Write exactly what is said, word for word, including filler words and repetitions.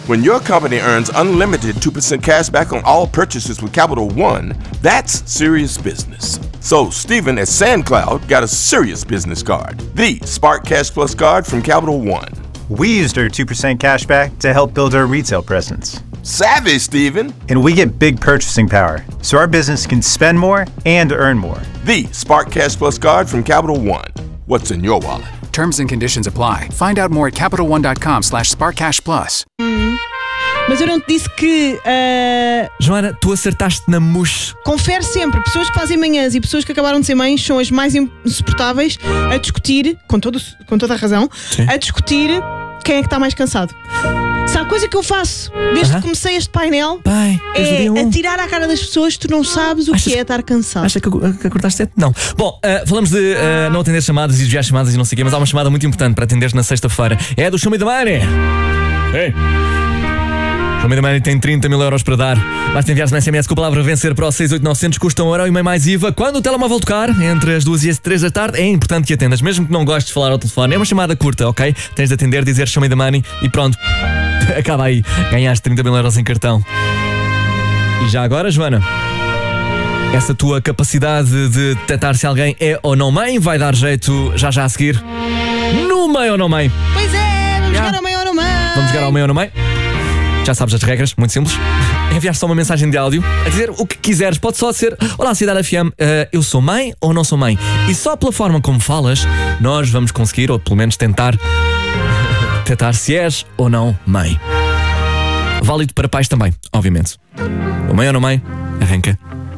When your company earns unlimited two percent cash back on all purchases with Capital One, that's serious business. So Stephen at SandCloud got a serious business card, the Spark Cash Plus card from Capital One. We used our two percent cash back to help build our retail presence. Savvy, Stephen. And we get big purchasing power, so our business can spend more and earn more. The Spark Cash Plus card from Capital One. What's in your wallet? Terms and conditions apply. Find out more at CapitalOne.com slash SparkCashPlus. Mas eu não te disse que... Uh... Joana, tu acertaste na mousse. Confere sempre. Pessoas que fazem manhãs e pessoas que acabaram de ser mães são as mais insuportáveis a discutir, com, todo, com toda a razão, Sim. a discutir quem é que está mais cansado. Se há coisa que eu faço desde Uh-huh. que comecei este painel, Bem, desde o dia é um. atirar à cara das pessoas que tu não sabes o Achas- que é estar cansado. Acha que, que acordaste cedo? Não. Bom, uh, falamos de uh, não atender chamadas e desviar chamadas e não sei o quê, mas há uma chamada muito importante para atenderes na sexta-feira. É do Show Me the Money. Ei. Show Me the Money tem trinta mil euros para dar. Basta enviar-se um S M S com a palavra vencer para o seis oito nove zero zero, custa um euro e meio mais I V A. Quando o telemóvel tocar, entre as duas e as três da tarde, é importante que atendas, mesmo que não gostes de falar ao telefone. É uma chamada curta, ok? Tens de atender, dizer Show Me the Money e pronto. Acaba aí. Ganhaste trinta mil euros em cartão. E já agora, Joana, essa tua capacidade de detectar se alguém é ou não mãe vai dar jeito já já a seguir no Mãe ou Não Mãe. Pois é, vamos Já. jogar ao meio ou não mãe. Vamos jogar ao Mãe ou Não Mãe? Já sabes as regras, muito simples. Enviar só uma mensagem de áudio a dizer o que quiseres. Pode só ser: olá, Cidade F M, uh, eu sou mãe ou não sou mãe? E só pela forma como falas, nós vamos conseguir, ou pelo menos tentar, detectar se és ou não mãe. Válido para pais também, obviamente. O Mãe ou Não Mãe arranca